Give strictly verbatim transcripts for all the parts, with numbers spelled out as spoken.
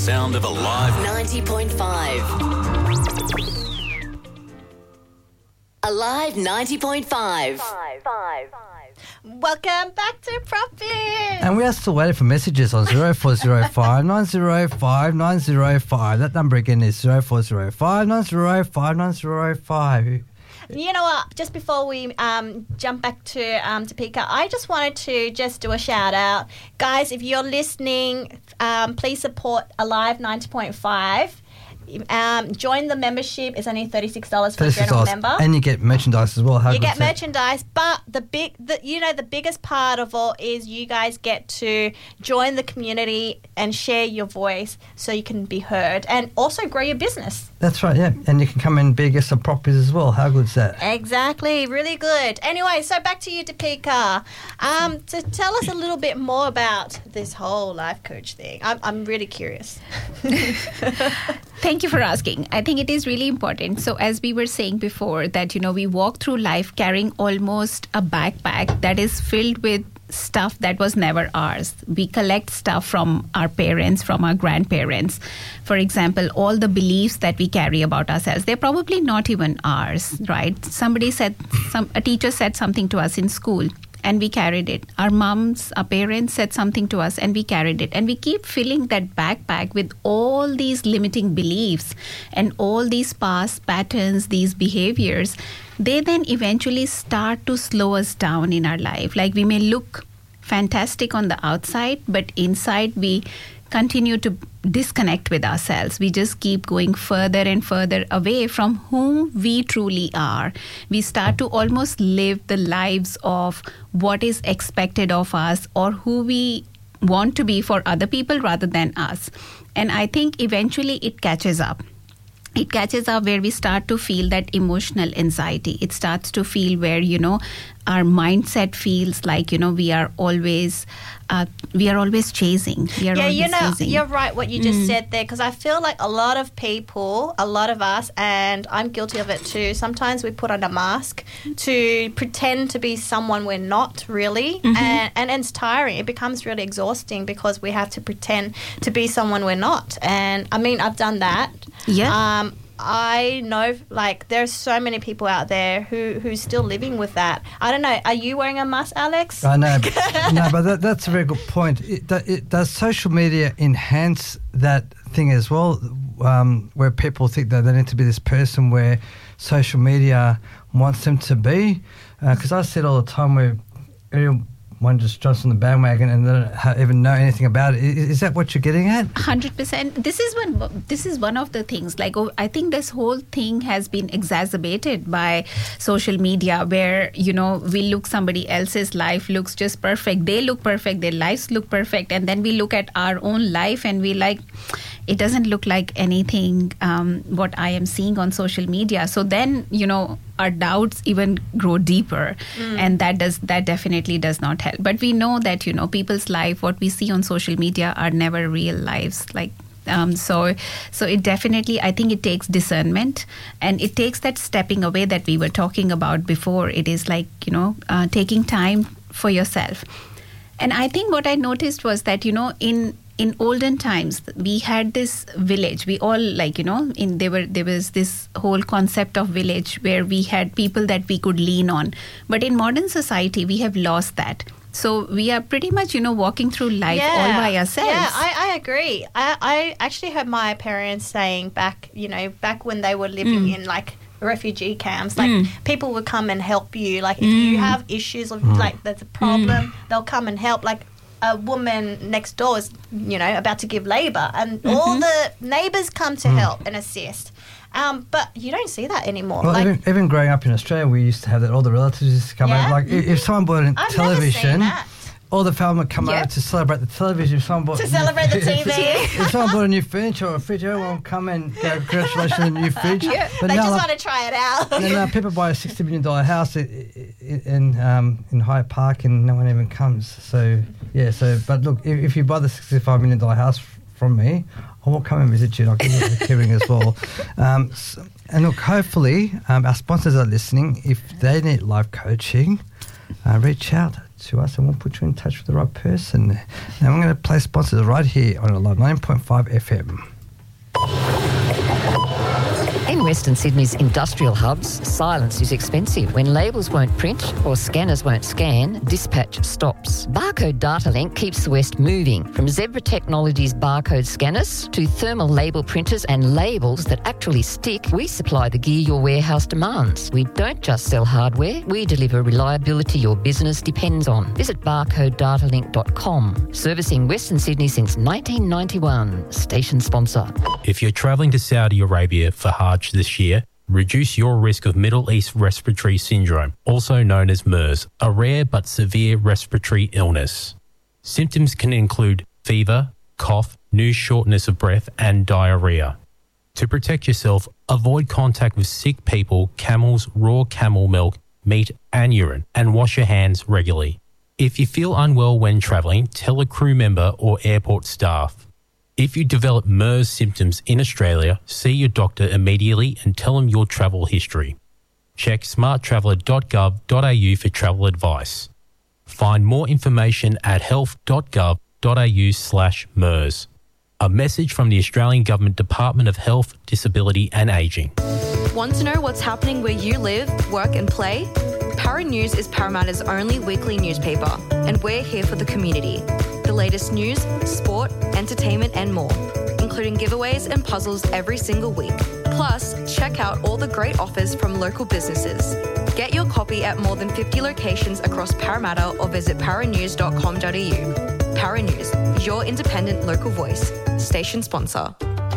sound of Alive ninety point five. Alive ninety point five. Welcome back to Profit. And we are still waiting for messages on zero four zero five nine zero five nine zero five. That number again is zero four zero five nine zero five nine zero five. You know what? Just before we um, jump back to um, Topeka, I just wanted to just do a shout out. Guys, if you're listening, um, please support Alive ninety point five. Um, join the membership. It's only thirty-six dollars for a general member. And you get merchandise as well. How you good get is that? merchandise, but the big, the, you know, the biggest part of all is you guys get to join the community and share your voice so you can be heard and also grow your business. That's right, yeah. And you can come and be a guest on properties as well. How good is that? Exactly, really good. Anyway, so back to you, Topeka. Um, to tell us a little bit more about this whole life coach thing. I'm, I'm really curious. Thank you for asking. I think it is really important. So as we were saying before that, you know, we walk through life carrying almost a backpack that is filled with stuff that was never ours. We collect stuff from our parents, from our grandparents. For example, all the beliefs that we carry about ourselves, they're probably not even ours, right? Somebody said, some a teacher said something to us in school, and we carried it. Our moms, our parents said something to us and we carried it. And we keep filling that backpack with all these limiting beliefs and all these past patterns, these behaviors. They then eventually start to slow us down in our life. Like we may look fantastic on the outside, but inside we continue to disconnect with ourselves. We just keep going further and further away from whom we truly are. We start to almost live the lives of what is expected of us or who we want to be for other people rather than us. And I think eventually it catches up. It catches up where we start to feel that emotional anxiety. It starts to feel where, you know, our mindset feels like, you know, we are always, uh, we are always chasing. We are yeah, always you know, chasing. You're right what you just Mm. said there, because I feel like a lot of people, a lot of us, and I'm guilty of it too, sometimes we put on a mask to pretend to be someone we're not really, Mm-hmm. and, and it's tiring. It becomes really exhausting because we have to pretend to be someone we're not. And I mean, I've done that. Yeah. Um, I know, like, there's so many people out there who who's still living with that. I don't know. Are you wearing a mask, Alex? I know, but, no, but that, that's a very good point. It, do- it, does social media enhance that thing as well, um, where people think that they need to be this person where social media wants them to be? Because I see it all the time where everyone just jumps on the bandwagon and they don't ha- even know anything about it. Is, is that what you're getting at? one hundred percent. This is one. This is one of the things. Like, oh, I think this whole thing has been exacerbated by social media, where, you know, we look somebody else's life looks just perfect. They look perfect. Their lives look perfect, and then we look at our own life and we like, it doesn't look like anything um, what I am seeing on social media. So then, you know, our doubts even grow deeper, mm. and that does that definitely does not help. But we know that, you know, people's life, what we see on social media are never real lives. Like, um, so, so it definitely, I think it takes discernment, and it takes that stepping away that we were talking about before. It is like, you know, uh, taking time for yourself. And I think what I noticed was that, you know, in in olden times, we had this village. We all, like, you know, in there were there was this whole concept of village where we had people that we could lean on. But in modern society, we have lost that. So we are pretty much, you know, walking through life Yeah. all by ourselves. Yeah, I, I agree. I, I actually heard my parents saying back, you know, back when they were living Mm. in, like, refugee camps, like, Mm. people would come and help you. Like, if Mm. you have issues, of, like, there's a problem, they'll come and help. Like, a woman next door is, you know, about to give labour, and Mm-hmm. all the neighbours come to help and assist. Um, but you don't see that anymore. Well, like, even, even growing up in Australia, we used to have that. All the relatives used to come Yeah. over. Like, i- if someone bought a I've television, never seen that. all the family would come Yep. over to celebrate the television. If someone bought To celebrate the T V. if someone bought a new furniture or a fridge, everyone would come and go, congratulations on the new fridge. But they now, just like, want to try it out. and now people buy a sixty million dollars house i- i- in um, in Hyde Park and no one even comes. So, yeah, so, but look, if, if you buy the sixty-five million dollars house f- from me, I will come and visit you and I'll give you a hearing as well. Um, so, and look, hopefully um, our sponsors are listening. If they need life coaching, uh, reach out to us and we'll put you in touch with the right person. Now I'm going to play sponsors right here on Alive nine point five F M. In Western Sydney's industrial hubs, silence is expensive. When labels won't print or scanners won't scan, dispatch stops. Barcode Data Link keeps the West moving. From Zebra Technologies barcode scanners to thermal label printers and labels that actually stick, we supply the gear your warehouse demands. We don't just sell hardware, we deliver reliability your business depends on. Visit barcode data link dot com. Servicing Western Sydney since nineteen ninety-one. Station sponsor. If you're travelling to Saudi Arabia for Hajj this year, reduce your risk of Middle East Respiratory Syndrome, also known as MERS, a rare but severe respiratory illness. Symptoms can include fever, cough, new shortness of breath, and diarrhea. To protect yourself, avoid contact with sick people, camels, raw camel milk, meat, and urine, and wash your hands regularly. If you feel unwell when travelling, tell a crew member or airport staff. If you develop MERS symptoms in Australia, see your doctor immediately and tell them your travel history. Check smart traveller dot gov dot a u for travel advice. Find more information at health dot gov dot a u slash MERS. A message from the Australian Government Department of Health, Disability and Ageing. Want to know what's happening where you live, work and play? Para News is Parramatta's only weekly newspaper, and we're here for the community. The latest news, sport, entertainment and more, including giveaways and puzzles every single week. Plus, check out all the great offers from local businesses. Get your copy at more than fifty locations across Parramatta or visit para news dot com dot a u. Para News, your independent local voice. Station sponsor.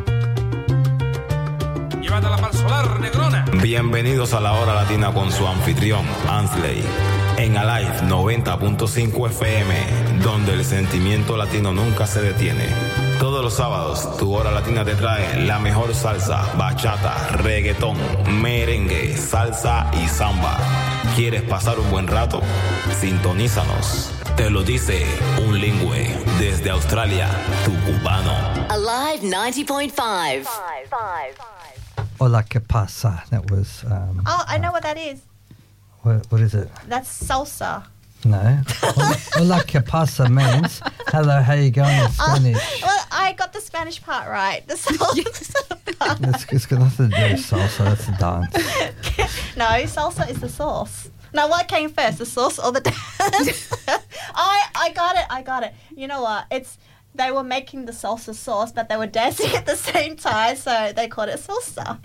Bienvenidos a la Hora Latina con su anfitrión, Ansley, en Alive noventa punto cinco F M, donde el sentimiento latino nunca se detiene. Todos los sábados, tu Hora Latina te trae la mejor salsa, bachata, reggaetón, merengue, salsa y samba. ¿Quieres pasar un buen rato? Sintonízanos. Te lo dice un lingüe desde Australia, tu cubano. Alive ninety point five. Hola, que pasa? That was. Um, Oh, I know what that is. what, what is it? That's salsa. No. Hola, que pasa means hello, how you going in Spanish? Well, I got the Spanish part right. The salsa part. It's, it's got nothing to do with salsa, that's a dance. No, salsa is the sauce. Now, what came first, the sauce or the dance? I I got it. I got it. You know what? It's they were making the salsa sauce, but they were dancing at the same time, so they called it salsa.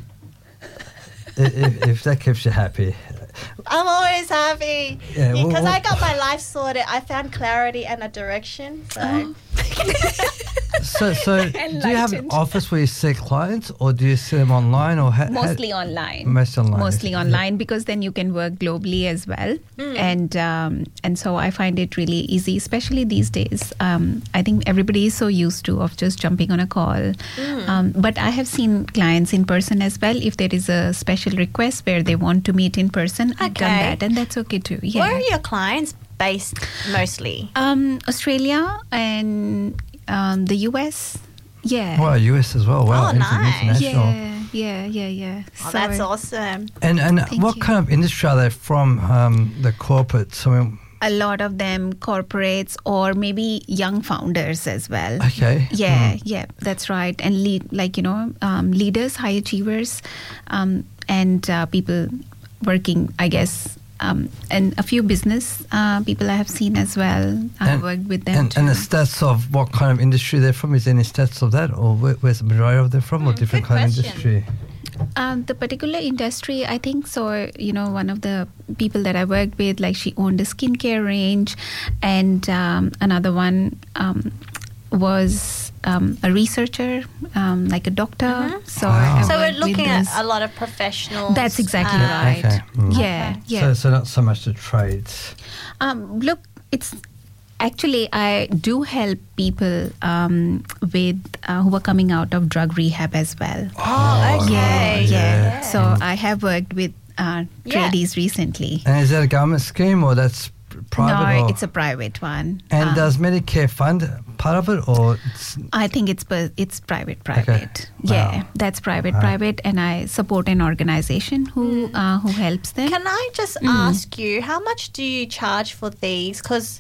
if, if that keeps you happy. I'm always happy Yeah, because well, well- I got my life sorted. I found clarity and a direction. So. Oh. So, so do you have an Enlightened. office where you see clients, or do you see them online, or ha- Mostly ha- online. Mostly online. Mostly Yeah. online because then you can work globally as well, and um, and so I find it really easy, especially these days. Um, I think everybody is so used to of just jumping on a call, um, but I have seen clients in person as well. If there is a special request where they want to meet in person, I've done Okay. that, and that's okay too. Yeah. Where are your clients based mostly? Um, Australia and um, the U S. Yeah. Wow, U S as well. Wow, Oh, inter- nice. international. Yeah, yeah, yeah, yeah. Oh, So- that's awesome. And and Thank what you. kind of industry are they from? Um, the corporates. I mean, A lot of them corporates or maybe young founders as well. okay. Yeah, Mm. yeah, that's right. And lead, like, you know, um, leaders, high achievers, um, and uh, people working, I guess, um, and a few business uh, people I have seen as well. I've And- worked with them And, too. and the stats of what kind of industry they're from, is there any stats of that, or where, where's the majority of them from, or different Mm, good kind of question. industry? Um, the particular industry, I think so, you know, one of the people that I worked with, like she owned a skincare range, and um, another one um, was um, a researcher, um, like a doctor. So, Wow. I So we're worked with looking at those. a lot of professionals. That's exactly uh, right. Okay. Mm. Yeah, Okay. yeah. So, so not so much the trades. Um, look, it's actually I do help people um, with uh, who are coming out of drug rehab as well. Oh, okay. Yeah, yeah. yeah. So I have worked with uh, Yeah. tradies recently. And is that a government scheme, or that's p- private? No, or? it's a private one. And Um, does Medicare fund part of it, or it's, I think it's per- it's private, private. Okay. Yeah, Wow. that's private, Wow. private, and I support an organization who uh, who helps them. Can I just ask you, how much do you charge for these? Because,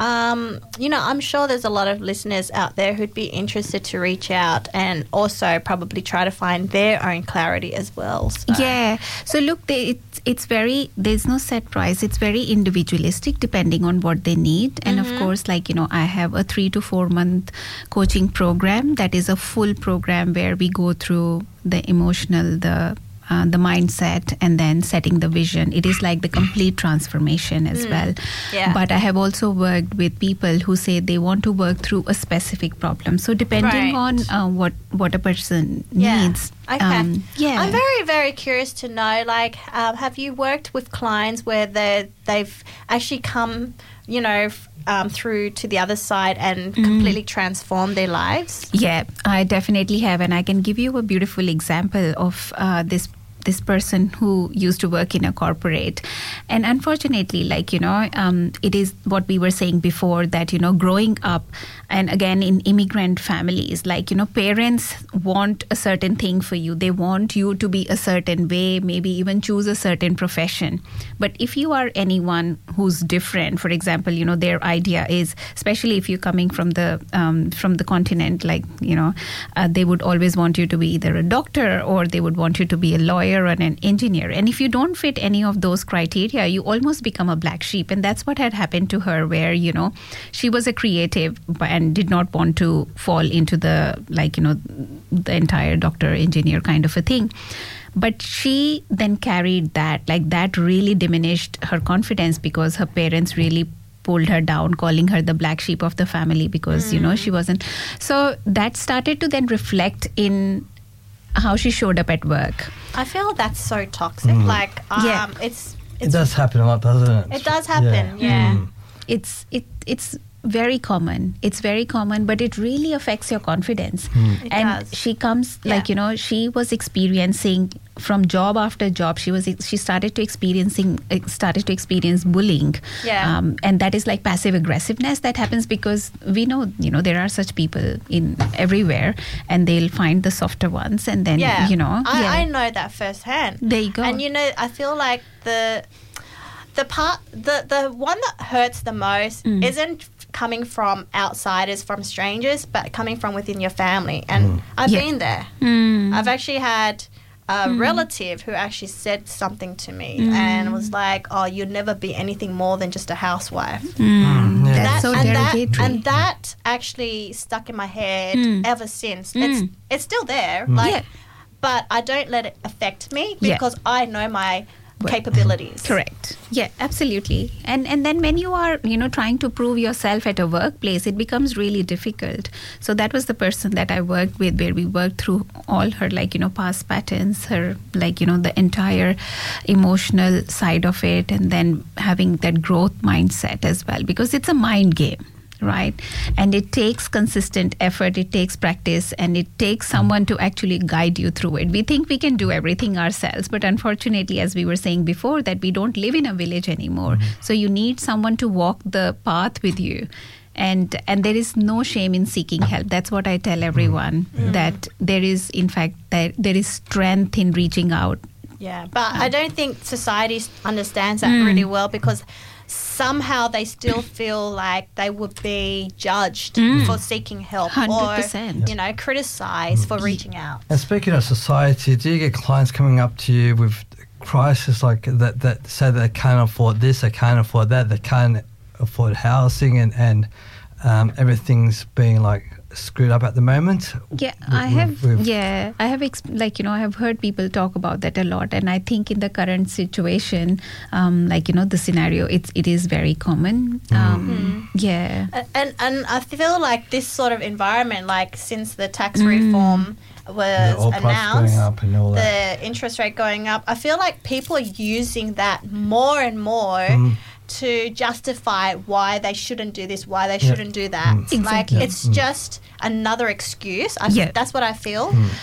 um, you know, I'm sure there's a lot of listeners out there who'd be interested to reach out and also probably try to find their own clarity as well. So. Yeah. So look, they, it's it's very, there's no set price. It's very individualistic depending on what they need. And of course, like, you know, I have a three to four month coaching program that is a full program where we go through the emotional, the Uh, the mindset, and then setting the vision. It is like the complete transformation as well. Yeah. But I have also worked with people who say they want to work through a specific problem. So depending Right. on uh, what what a person Yeah. needs. Okay. um, yeah. I'm very, very curious to know, like, um, have you worked with clients where they they've actually come, you know, f- um, through to the other side and completely transformed their lives? Yeah, I definitely have, and I can give you a beautiful example of uh, this this person who used to work in a corporate. And unfortunately, like, you know, um, it is what we were saying before, that, you know, growing up, and again, in immigrant families, like, you know, parents want a certain thing for you. They want you to be a certain way, maybe even choose a certain profession. But if you are anyone who's different, for example, you know, their idea is, especially if you're coming from the um, from the continent, like, you know, uh, they would always want you to be either a doctor or they would want you to be a lawyer or an engineer. And if you don't fit any of those criteria, you almost become a black sheep. And that's what had happened to her, where, you know, she was a creative and did not want to fall into the, like, you know, the entire doctor, engineer kind of a thing. But she then carried that, like, that really diminished her confidence because her parents really pulled her down, calling her the black sheep of the family because, mm. you know, she wasn't. So that started to then reflect in how she showed up at work. I feel that's so toxic. Mm. Like, um, Yeah. it's, it it's does happen a lot, doesn't it? It does happen, yeah. Mm. It's it it's very common. It's very common, but it really affects your confidence. It and does. she comes, Yeah. like, you know, she was experiencing from job after job. She was she started to experiencing started to experience bullying. Yeah. Um, and that is like passive aggressiveness that happens because we know, you know, there are such people in everywhere, and they'll find the softer ones, and then Yeah. you know, I, yeah. I know that firsthand. There you go. And, you know, I feel like the the part the the one that hurts the most Mm. isn't coming from outsiders, from strangers, but coming from within your family. And I've Yeah. been there. Mm. I've actually had a relative who actually said something to me Mm. and was like, "Oh, you'll never be anything more than just a housewife." Mm. yeah. That's so and that, derogatory. and that actually stuck in my head Mm. ever since. Mm. It's it's still there, like, Yeah. but I don't let it affect me Yeah. because I know my Well, capabilities. Correct. Yeah, absolutely. And and then when you are, you know, trying to prove yourself at a workplace, it becomes really difficult. So that was the person that I worked with, where we worked through all her, like, you know, past patterns, her, like, you know, the entire emotional side of it, and then having that growth mindset as well, because it's a mind game. Right. And it takes consistent effort, it takes practice, and it takes someone to actually guide you through it. We think we can do everything ourselves, but unfortunately, as we were saying before, that we don't live in a village anymore. Mm-hmm. So you need someone to walk the path with you. And and there is no shame in seeking help. That's what I tell everyone, mm-hmm. that there is, in fact, there, there is strength in reaching out. Yeah, but I don't think society understands that Mm. really well, because somehow they still feel like they would be judged Mm. for seeking help one hundred percent. or, you know, criticized for reaching out. And speaking of society, do you get clients coming up to you with crisis like that, that say that they can't afford this, they can't afford that, they can't afford housing, and, and um, everything's being like screwed up at the moment? Yeah, With- I have. with- with- Yeah, I have. Exp- like, you know, I have heard people talk about that a lot, and I think in the current situation, um, like, you know, the scenario, it's it is very common. Um, Yeah. A- And and I feel like this sort of environment, like since the tax Mm. reform was The oil price announced, going up and all that. the interest rate going up, I feel like people are using that more and more Mm. to justify why they shouldn't do this, why they Yeah. shouldn't do that. Mm. Like, Exactly. it's just another excuse. I, Yeah. That's what I feel. Mm.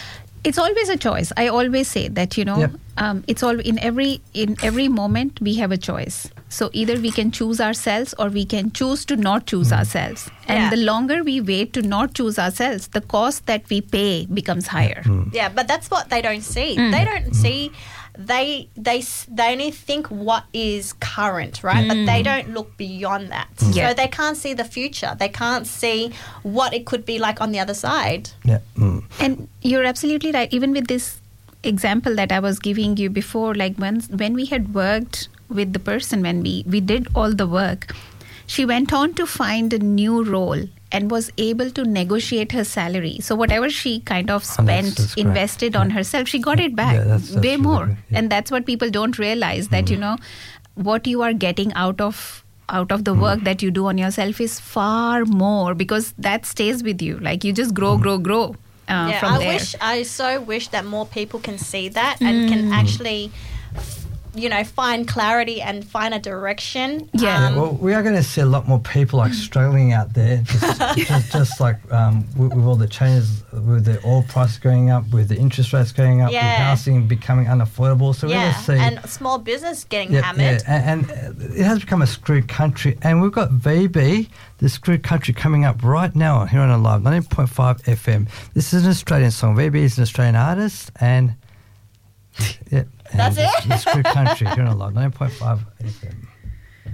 It's always a choice. I always say that, you know, Yep. um, it's all in every in every moment we have a choice. So either we can choose ourselves or we can choose to not choose ourselves. And Yeah. the longer we wait to not choose ourselves, the cost that we pay becomes higher. Yeah, but that's what they don't see. They don't see. They they s- they only think what is current, right? But they don't look beyond that. Yeah. So they can't see the future. They can't see what it could be like on the other side. Yeah. Mm. And you're absolutely right. Even with this example that I was giving you before, like when when we had worked with the person, when we, we did all the work, she went on to find a new role and was able to negotiate her salary. So whatever she kind of Oh, that's- spent, that's great. invested on herself, she got it back Yeah, that's- that's way really more. good, yeah. And that's what people don't realize, that, you know, what you are getting out of out of the Mm. work that you do on yourself is far more, because that stays with you. Like you just grow, grow, grow. Uh, yeah, from I there. wish I so wish that more people can see that and can actually, you know, find clarity and find a direction. Yeah. Yeah, Um, well, we are going to see a lot more people like struggling out there, just, just, just like um, with, with all the changes, with the oil prices going up, with the interest rates going up, with Yeah. housing becoming unaffordable. So we're yeah, going to see. and small business getting yeah, hammered. yeah, and, and uh, it has become a screwed country, and we've got V B, the screwed country, coming up right now here on Alive ninety point five F M. This is an Australian song. V B is an Australian artist, and yeah, and That's it? The screwed country here on Alive ninety point five F M.